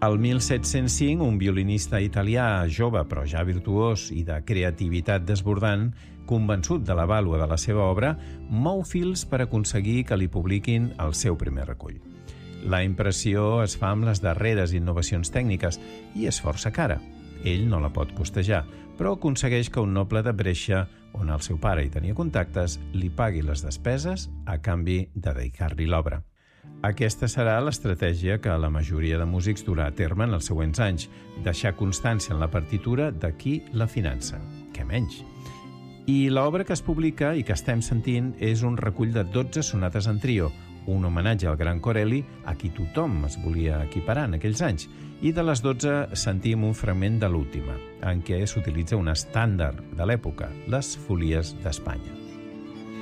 El 1705, un violinista italià jove però ja virtuós i de creativitat desbordant, convençut de la vàlua de la seva obra, mou fils per aconseguir que li publiquin el seu primer recull. La impressió es fa amb les darreres innovacions tècniques i és força cara. Ell no la pot costejar, però aconsegueix que un noble de Brescia, on el seu pare hi tenia contactes, li pagui les despeses a canvi de dedicar-li l'obra. Aquesta serà l'estratègia que la majoria de músics durà a terme en els següents anys, deixar constància en la partitura de qui la finança. Què menys? I l'obra que es publica i que estem sentint és un recull de 12 sonates en trio, un homenatge al gran Corelli, a qui tothom es volia equiparar en aquells anys, i de les 12 sentim un fragment de l'última, en què s'utilitza un estàndard de l'època, les Folies d'Espanya.